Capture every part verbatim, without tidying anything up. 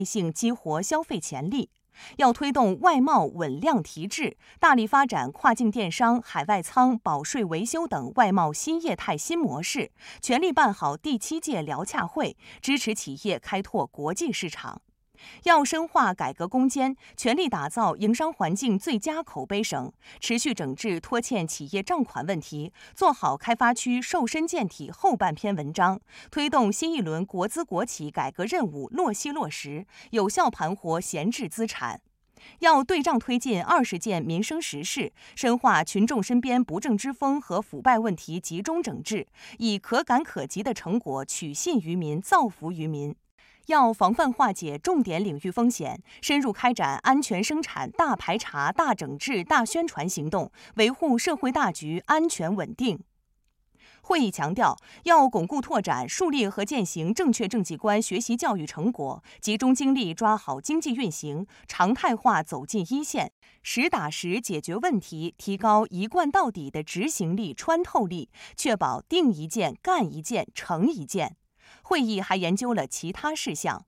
性激活消费潜力。要推动外贸稳量提质，大力发展跨境电商、海外仓、保税维修等外贸新业态新模式，全力办好第七届辽洽会，支持企业开拓国际市场。要深化改革攻坚，全力打造营商环境最佳口碑省，持续整治拖欠企业账款问题，做好开发区瘦身健体后半篇文章，推动新一轮国资国企改革任务落细落实，有效盘活闲置资产。要对仗推进二十件民生实事，深化群众身边不正之风和腐败问题集中整治，以可感可及的成果取信于民、造福于民。要防范化解重点领域风险，深入开展安全生产大排查、大整治、大宣传行动，维护社会大局安全稳定。会议强调，要巩固拓展、树立和践行正确政绩观学习教育成果，集中精力抓好经济运行，常态化走进一线，实打实解决问题，提高一贯到底的执行力、穿透力，确保定一件、干一件、成一件。会议还研究了其他事项。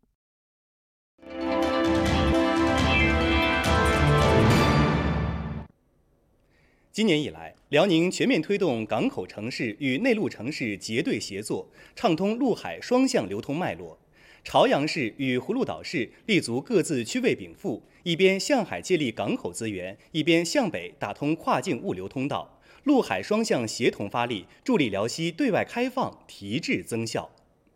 今年以来，辽宁全面推动港口城市与内陆城市结对协作，畅通陆海双向流通脉络。朝阳市与葫芦岛市立足各自区位禀赋，一边向海借力港口资源，一边向北打通跨境物流通道，陆海双向协同发力，助力辽西对外开放提质增效。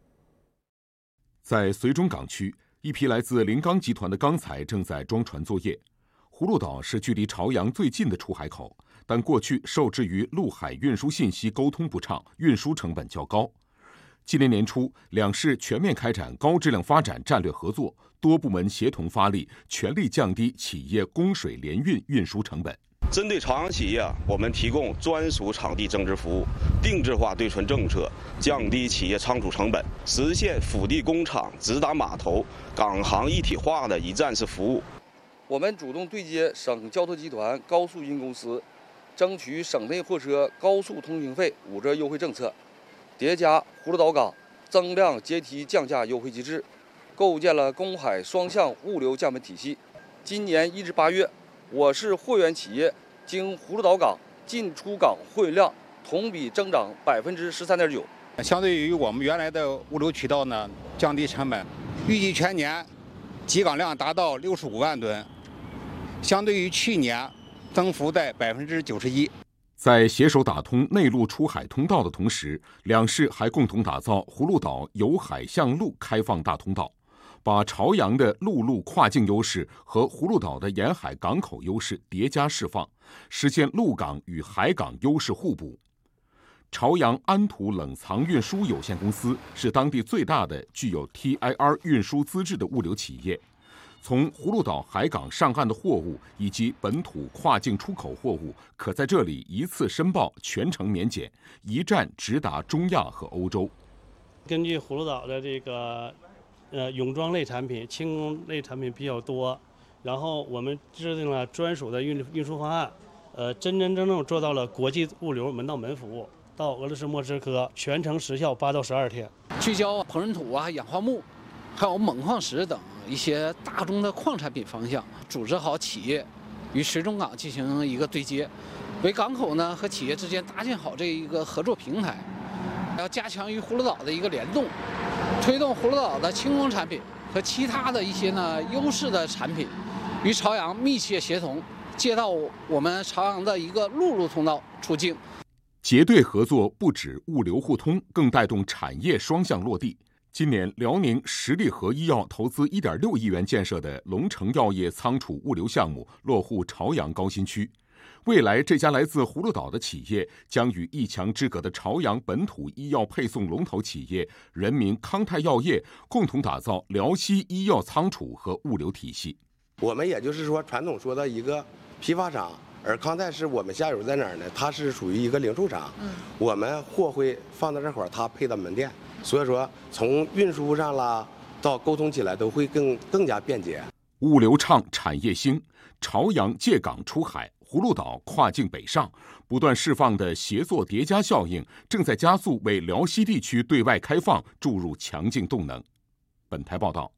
在绥中港区，一批来自临钢集团的钢材正在装船作业。葫芦岛是距离朝阳最近的出海口，但过去受制于陆海运输信息沟通不畅，运输成本较高。今年年初，两市全面开展高质量发展战略合作，多部门协同发力，全力降低企业供水联运运输成本。 针对朝阳企业，我们提供专属场地增值服务、定制化对存政策，降低企业仓储成本，实现腹地工厂、直达码头、港航一体化的一站式服务。 我们主动对接省交通集团高速运营公司，争取省内货车高速通行费五折优惠政策，叠加葫芦岛港增量阶梯降价优惠机制，构建了公海双向物流降本体系。今年一至八月，我市货源企业经葫芦岛港进出港货运量同比增长百分之十三点九。 相对于我们原来的物流渠道呢，降低成本，预计全年集港量达到六十五万吨，相对于去年增幅在百分之九十一。 在携手打通内陆出海通道的同时，两市还共同打造葫芦岛由海向陆开放大通道，把朝阳的陆路跨境优势和葫芦岛的沿海港口优势叠加释放，实现陆港与海港优势互补。朝阳安图冷藏运输有限公司是当地最大的具有 T I R 运输资质的物流企业，从葫芦岛海港上岸的货物以及本土跨境出口货物，可在这里一次申报，全程免检，一站直达中亚和欧洲。 根据葫芦岛的这个呃泳装类产品、轻工类产品比较多，然后我们制定了专属的运运输方案，呃，真真正正做到了国际物流门到门服务，到俄罗斯莫斯科全程时效八到十二天。 聚焦膨润土啊、氧化木，还有锰矿石等一些大宗的矿产品方向，组织好企业与绥中港进行一个对接，为港口呢和企业之间搭建好这一个合作平台，要加强与葫芦岛的一个联动，推动葫芦岛的轻工产品和其他的一些呢优势的产品与朝阳密切协同，借到我们朝阳的一个陆路通道出境。 结对合作不止物流互通，更带动产业双向落地。今年，辽宁十利和医药投资一点六亿元建设的龙城药业仓储物流项目落户朝阳高新区。未来，这家来自葫芦岛的企业将与一墙之隔的朝阳本土医药配送龙头企业人民康泰药业共同打造辽西医药仓储和物流体系。 我们也就是说，传统说的一个批发商。而康泰是我们下游在哪儿呢？它是属于一个零售商，嗯，我们货会放到这块儿，它配到门店，所以说从运输上啦到沟通起来都会更更加便捷。 物流畅，产业兴，朝阳借港出海，葫芦岛跨境北上，不断释放的协作叠加效应，正在加速为辽西地区对外开放注入强劲动能。本台报道。